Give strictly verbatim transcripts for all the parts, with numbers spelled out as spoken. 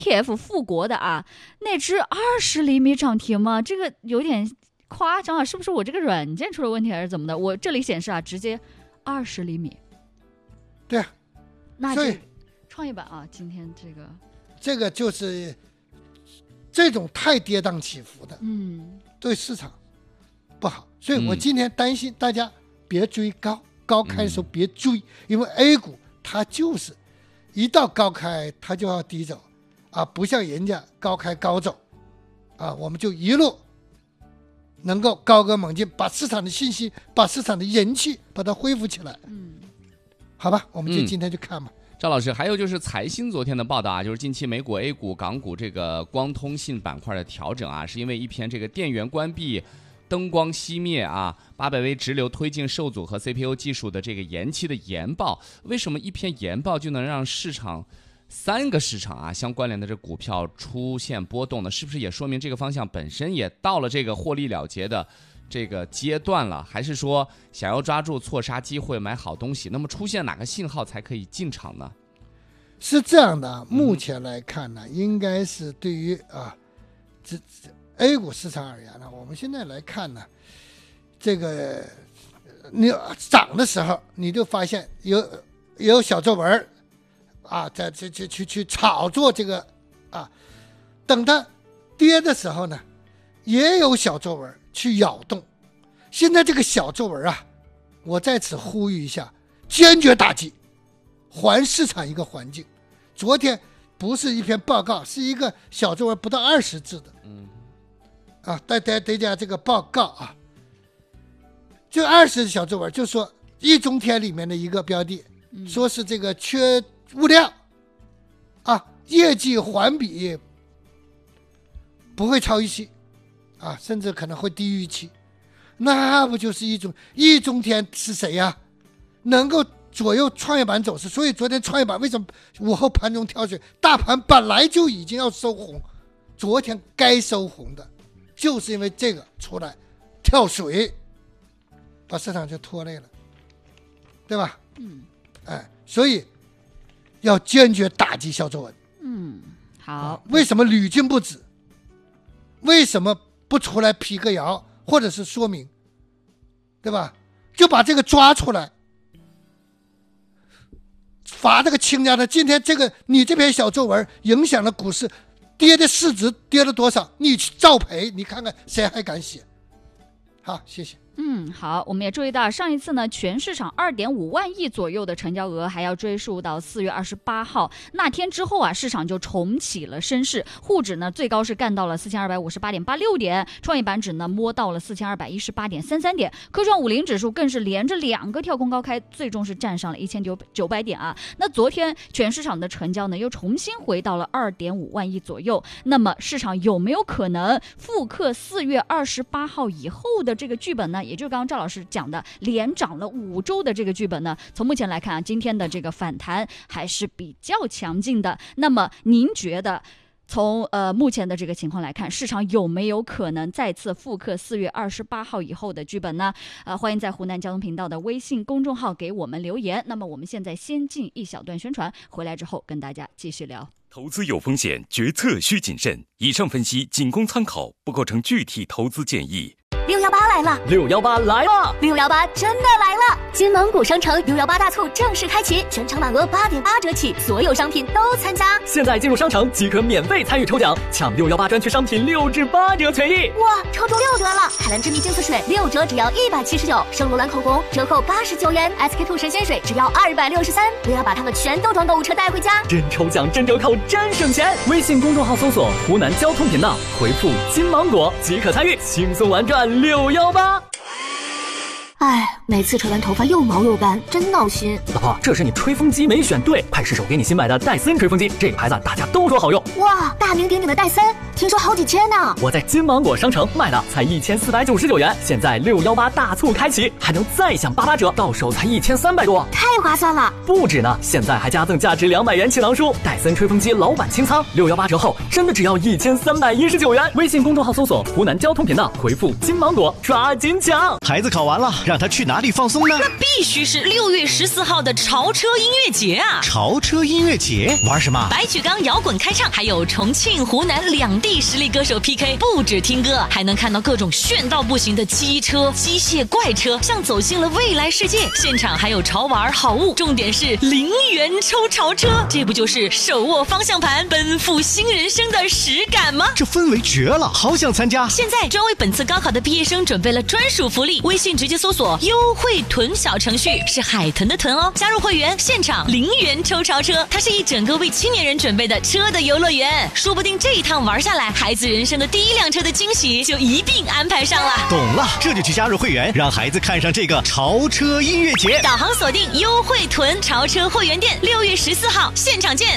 T F 富国的啊，那只二十厘米涨停吗？这个有点夸张啊，是不是我这个软件出了问题还是怎么的？我这里显示啊，直接二十厘米。 对啊， 那这创业板啊，今天这个这个就是这种太跌宕起伏的， 嗯， 对市场不好。所以我今天担心大家别追高，高开的时候别追，嗯、因为 A 股它就是一到高开它就要低走。啊，不像人家高开高走，啊，我们就一路能够高歌猛进，把市场的信息、把市场的人气把它恢复起来。嗯，好吧，我们就今天就看吧。 嗯、赵老师，还有就是财新昨天的报道啊，就是近期美股、A 股、港股这个光通信板块的调整啊，是因为一篇这个电源关闭、灯光熄灭啊，八百威直流推进受阻和 C P U 技术的这个延期的研报。为什么一篇研报就能让市场？三个市场啊相关联的这股票出现波动呢，是不是也说明这个方向本身也到了这个获利了结的这个阶段了？还是说想要抓住错杀机会买好东西，那么出现哪个信号才可以进场呢？ 是这样的，目前来看呢，嗯、应该是对于啊这 A 股市场而言呢，我们现在来看呢，这个你涨的时候你就发现有有小皱纹。啊，在这去去去炒作这个啊，等它跌的时候呢，也有小皱纹去扰动。现在这个小皱纹啊，我在此呼吁一下，坚决打击，还市场一个环境。昨天不是一篇报告，是一个小皱纹不到二十字的，嗯，啊，大家大家这个报告啊，就二十小皱纹，就说易中天里面的一个标的，嗯、说是这个缺。物料啊，业绩环比不会超预期啊，甚至可能会低于预期，那不就是一种易中天是谁呀、啊？能够左右创业板走势，所以昨天创业板为什么午后盘中跳水？大盘本来就已经要收红，昨天该收红的，就是因为这个出来跳水，把市场就拖累了，对吧？嗯，哎，所以。要坚决打击小皱纹。 嗯，好、啊。 为什么屡禁不止？为什么不出来辟个谣，或者是说明，对吧？就把这个抓出来，罚这个亲家的。今天这个你这篇小皱纹影响了股市，跌的市值跌了多少？你去照赔，你看看谁还敢写？好，谢谢。 嗯，好，我们也注意到上一次呢，全市场二点五万亿左右的成交额，还要追溯到四月二十八号那天之后啊，市场就重启了升势，沪指呢最高是干到了四千二百五十八点八六点，创业板指呢摸到了四千二百一十八点三三点，科创五零指数更是连着两个跳空高开，最终是站上了一千九百点啊。那昨天全市场的成交呢又重新回到了二点五万亿左右，那么市场有没有可能复刻四月二十八号以后的这个剧本呢？也就是刚刚赵老师讲的连涨了五周的这个剧本呢，从目前来看啊，今天的这个反弹还是比较强劲的。那么您觉得从呃目前的这个情况来看，市场有没有可能再次复刻四月二十八号以后的剧本呢？呃，欢迎在湖南交通频道的微信公众号给我们留言。那么我们现在先进一小段宣传，回来之后跟大家继续聊。 投资有风险，决策需谨慎。以上分析仅供参考，不构成具体投资建议。 六幺八来了， 六幺八来了， 六幺八真的来了！金芒谷商城六幺八大促正式开启，全场满额八点八折起，所有商品都参加。 现在进入商城即可免费参与抽奖，抢六幺八专区商品六至八折权益。 哇，抽中六折了！海蓝之谜净色水六折只要一百七十九，圣罗兰口红折扣八十九元 ，S K two 神仙水只要二百六十三。我要把它们全都装购物车带回家。 真抽奖，真折扣，真省钱！微信公众号搜索湖南交通频道，回复金芒果即可参与，轻松玩转六幺八。 哎，每次吹完头发又毛又干，真闹心。 老婆，这是你吹风机没选对，快试手给你新买的戴森吹风机，这个牌子大家都说好用。 哇，大名鼎鼎的戴森，听说好几千呢。 我在金芒果商城卖的才一千四百九十九元，现在六幺八大促开启，还能再享八八折，到手才一千三百多， 太划算了。 不止呢，现在还加赠价值两百元气囊书，戴森吹风机老板清仓，六幺八折后真的只要一千三百一十九元。微信公众号搜索湖南交通频道，回复金芒果抓紧抢。 孩子考完了，让他去哪里？ 哪里放松呢？ 那必须是六月十四号的潮车音乐节啊！ 潮车音乐节玩什么？ 白举纲摇滚开唱，还有重庆、湖南两地实力歌手 P K， 不止听歌，还能看到各种炫到不行的机车、机械怪车，像走进了未来世界。现场还有潮玩好物，重点是零元抽潮车，这不就是手握方向盘奔赴新人生的实感吗？ 这氛围绝了，好想参加！ 现在专为本次高考的毕业生准备了专属福利，微信直接搜索优惠囤小程序，是海豚的豚哦，加入会员现场零元抽潮车，它是一整个为青年人准备的车的游乐园，说不定这一趟玩下来，孩子人生的第一辆车的惊喜就一并安排上了。 懂了，这就去加入会员，让孩子看上这个潮车音乐节。 导航锁定优惠囤潮车会员店，六月十四号现场见。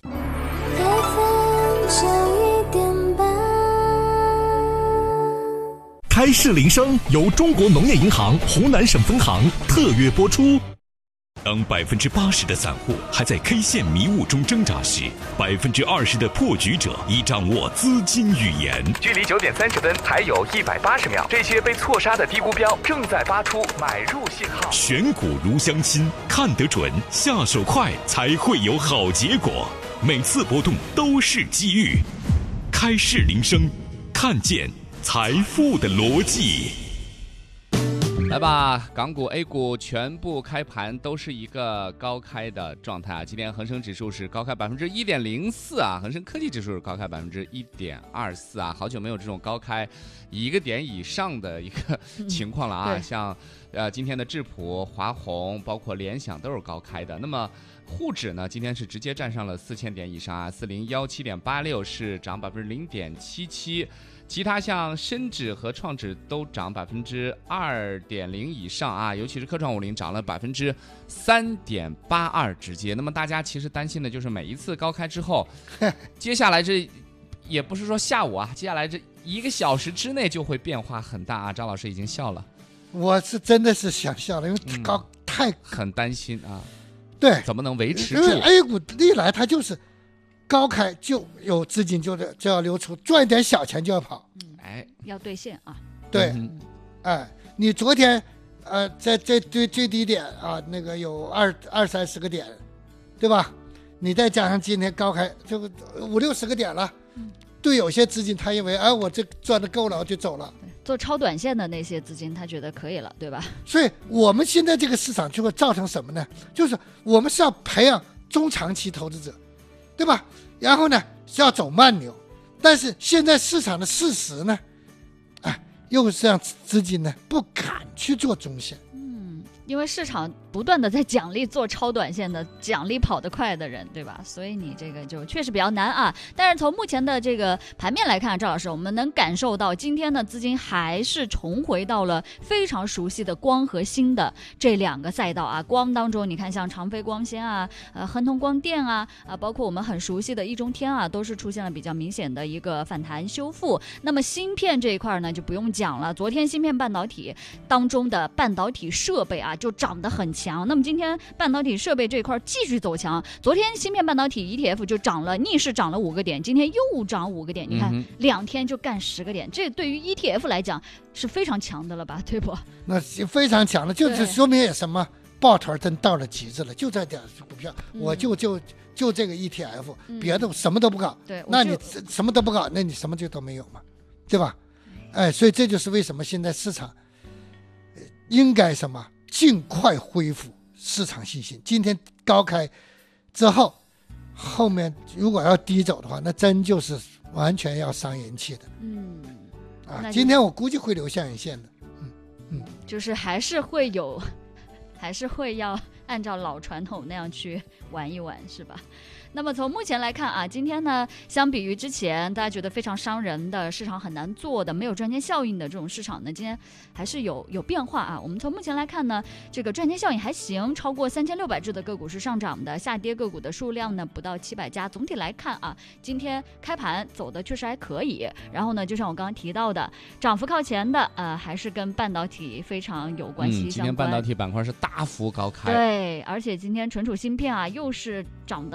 开市铃声由中国农业银行湖南省分行特约播出。 当百分之八十的散户还在 K 线迷雾中挣扎时，百分之二十的破局者已掌握资金语言。 距离九点三十分还有一百八十秒，这些被错杀的低估标正在发出买入信号。 选股如相亲，看得准，下手快，才会有好结果。每次波动都是机遇。开市铃声，看见财富的逻辑。 来吧，港股 A 股全部开盘都是一个高开的状态啊！今天恒生指数是高开百分之一点零四啊，恒生科技指数是高开百分之一点二四啊，好久没有这种高开一个点以上的一个情况了啊！嗯、像呃今天的智普、华虹，包括联想都是高开的。那么沪指呢，今天是直接站上了四千点以上啊，四零幺七点八六是涨百分之零点七七。其他像深指和创指都涨百分之二点零以上啊，尤其是科创五零涨了百分之三点八二直接。那么大家其实担心的就是每一次高开之后，接下来这也不是说下午啊，接下来这一个小时之内就会变化很大啊。张老师已经笑了， 我是真的是想笑了，因为高、嗯、太很担心啊。 对， 怎么能维持住？ 因为 A 股历来它就是高开就有资金就就要流出，赚一点小钱就要跑。 嗯，哎，要兑现啊。 对，嗯、哎，你昨天呃在在最最低点啊，那个有二二三十个点，对吧？你再加上今天高开，就五六十个点了。嗯、对，有些资金他认为，哎，我这赚的够了，我就走了。 做超短线的那些资金，他觉得可以了，对吧？ 所以我们现在这个市场就会造成什么呢？就是我们是要培养中长期投资者，对吧？然后呢是要走慢牛，但是现在市场的事实呢，哎，又是让资金呢不敢去做中线。 嗯，因为市场不断的在奖励做超短线的，奖励跑得快的人，对吧？所以你这个就确实比较难啊。但是从目前的这个盘面来看，赵老师，我们能感受到今天的资金还是重回到了非常熟悉的光和锌的这两个赛道啊。光当中，你看像长飞光纤啊、呃亨通光电啊、啊包括我们很熟悉的易中天啊，都是出现了比较明显的一个反弹修复。那么芯片这一块呢，就不用讲了。昨天芯片半导体当中的半导体设备啊，就涨得很强。那么今天半导体设备这一块继续走强，昨天芯片半导体 E T F 就涨了，逆势涨了五个点，今天又涨五个点，你看、嗯、两天就干十个点，这对于 E T F 来讲是非常强的了吧，对不？ 那非常强了，就是说明也什么抱团真到了极致了，就这点股票，嗯、我就就就这个 E T F，、嗯、别的什么都不搞， 对， 那你什么都不搞，那你什么就都没有嘛，对吧？哎，所以这就是为什么现在市场应该什么尽快恢复市场信心。今天高开之后，后面如果要低走的话，那真就是完全要伤人气的。嗯，啊，今天我估计会留下影线的。嗯嗯， 就是还是会有，还是会要按照老传统那样去玩一玩，是吧？那么从目前来看啊，今天呢，相比于之前大家觉得非常伤人的市场很难做的没有赚钱效应的这种市场呢，今天还是有有变化啊。我们从目前来看呢，这个赚钱效应还行，超过三千六百只的个股是上涨的，下跌个股的数量呢不到七百家。总体来看啊，今天开盘走的确实还可以。然后呢，就像我刚刚提到的，涨幅靠前的呃还是跟半导体非常有关系相关。嗯， 今天半导体板块是大幅高开。 对，而且今天存储芯片啊又是涨得很凶。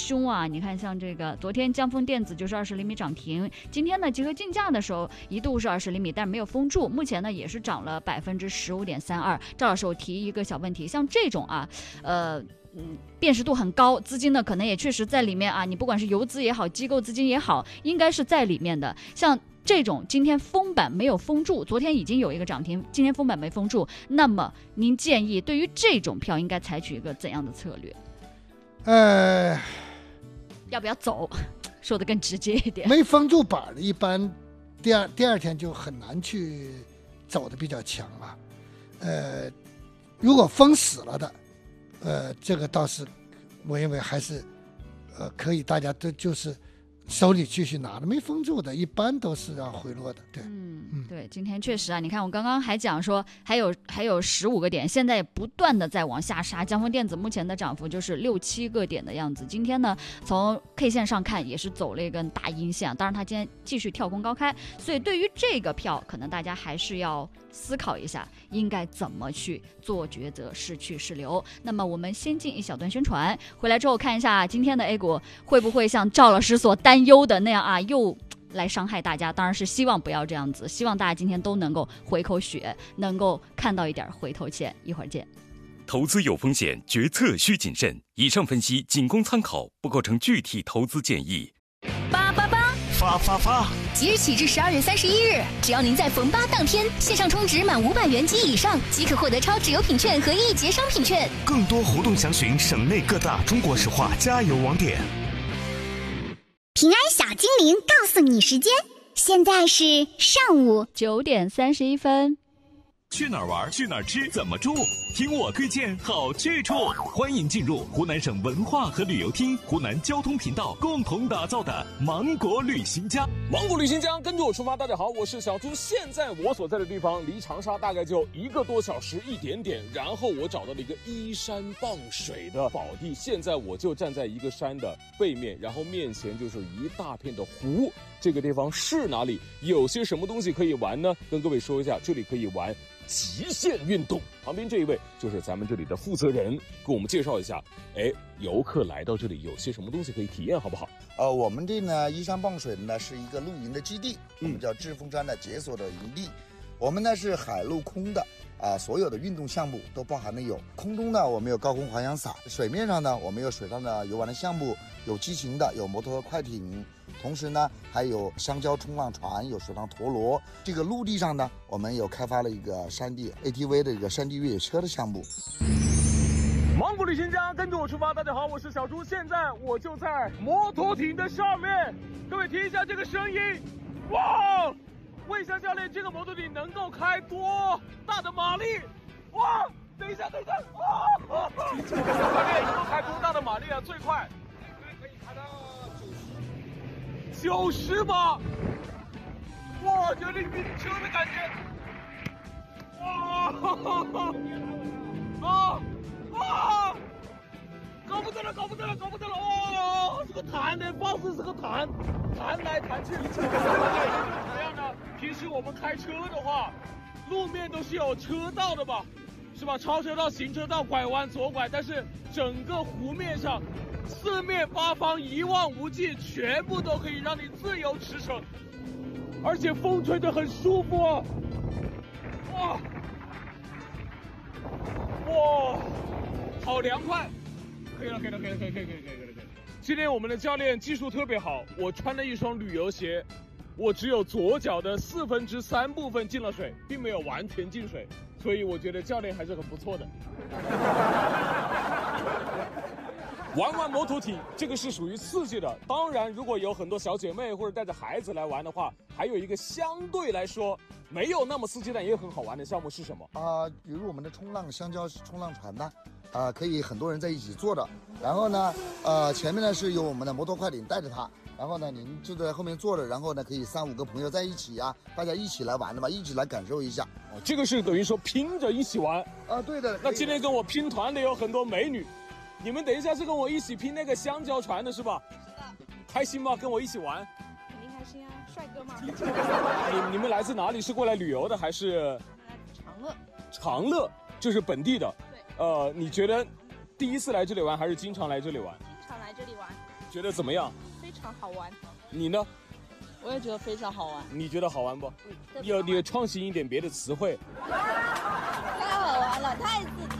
凶啊！你看，像这个昨天江丰电子就是二十厘米涨停，今天呢集合竞价的时候一度是二十厘米，但是没有封住，目前呢也是涨了百分之十五点三二。赵老师，我提一个小问题，像这种啊，呃。嗯，辨识度很高，资金呢可能也确实在里面啊。你不管是游资也好，机构资金也好，应该是在里面的。像这种今天封板没有封住，昨天已经有一个涨停，今天封板没封住，那么您建议对于这种票应该采取一个怎样的策略？ 呃， 要不要走？说的更直接一点。 没封住板的，一般第二第二天就很难去走的比较强啊。呃，如果封死了的。呃，这个倒是，我认为还是，呃，可以，大家都就是手里继续拿的，没封住的，一般都是要回落的，对。 嗯，嗯对，今天确实啊，你看我刚刚还讲说还有还有十五个点，现在不断的在往下杀，江丰电子目前的涨幅就是六七个点的样子。今天呢，从 K 线上看也是走了一根大阴线，当然它今天继续跳空高开，所以对于这个票，可能大家还是要思考一下，应该怎么去做抉择，是去是留。那么我们先进一小段宣传，回来之后看一下今天的 A 股会不会像赵老师所担忧的那样啊，又来伤害大家。当然是希望不要这样子，希望大家今天都能够回口血，能够看到一点回头钱。一会儿见。 投资有风险，决策需谨慎。以上分析仅供参考，不构成具体投资建议。 八八八， 发发发！ 即日起至十二月三十一日，只要您在逢八当天线上充值满五百元及以上，即可获得超值优品券和一节商品券。 更多活动详询省内各大中国石化加油网点。 平安小精灵告诉你时间，现在是上午九点三十一分。 去哪儿玩？去哪儿吃？怎么住？听我推荐好去处。欢迎进入湖南省文化和旅游厅、湖南交通频道共同打造的芒果旅行家。 芒果旅行家，跟着我出发。大家好，我是小猪。现在我所在的地方离长沙大概就一个多小时一点点。然后我找到了一个依山傍水的宝地。现在我就站在一个山的背面，然后面前就是一大片的湖。这个地方是哪里？有些什么东西可以玩呢？跟各位说一下，这里可以玩极限运动。旁边这一位就是咱们这里的负责人，给我们介绍一下，哎，游客来到这里有些什么东西可以体验，好不好？ 呃，我们这呢依山傍水的呢是一个露营的基地，我们叫致丰山的解锁的营地。我们呢是海陆空的啊、呃，所有的运动项目都包含了有空中呢我们有高空滑翔伞，水面上呢我们有水上的游玩的项目，有激情的，有摩托快艇。同时呢，还有香蕉冲浪船，有水上陀螺。这个陆地上呢，我们有开发了一个山地 A T V 的一个山地越野车的项目。 芒果旅行家，跟着我出发。大家好，我是小猪，现在我就在摩托艇的上面。各位听一下这个声音，哇！问一下教练，这个摩托艇能够开多大的马力？哇！等一下，等一下，哇！教练能够开多大的马力啊？最快可以开到九十码，哇，有点晕车的感觉，哇，啊啊，搞不得了，搞不得了，搞不得了，哇，这个弹的方式是个弹，弹来弹去，这个感觉就是怎么样呢？平时我们开车的话，路面都是有车道的吧，是吧？超车道、行车道、拐弯、左拐，但是整个湖面上。四面八方一望无际，全部都可以让你自由驰骋，而且风吹得很舒服啊！哇哇，好凉快！可以了，可以了，可以了，可以，可以，可以，可以，可以，可以。今天我们的教练技术特别好，我穿了一双旅游鞋，我只有左脚的四分之三部分进了水，并没有完全进水，所以我觉得教练还是很不错的。玩玩摩托艇，这个是属于刺激的。当然，如果有很多小姐妹或者带着孩子来玩的话，还有一个相对来说没有那么刺激但也很好玩的项目是什么？ 啊、呃，比如我们的冲浪香蕉冲浪船呢，啊、呃，可以很多人在一起坐的。然后呢，呃，前面呢是有我们的摩托快艇带着它，然后呢您就在后面坐着，然后呢可以三五个朋友在一起呀、啊，大家一起来玩的嘛，一起来感受一下。 哦，这个是等于说拼着一起玩啊、 呃，对的。 那今天跟我拼团的有很多美女。你们等一下是跟我一起拼那个香蕉船的是吧？ 是的。 开心吗？跟我一起玩？ 肯定开心啊，帅哥嘛。 你你们来自哪里？是过来旅游的还是？ 来自长乐。 长乐就是本地的。 对。 呃，你觉得第一次来这里玩还是经常来这里玩？ 经常来这里玩。 觉得怎么样？ 非常好玩。 你呢？ 我也觉得非常好玩。 你觉得好玩不？你要你要创新一点别的词汇。 太好玩了，太刺激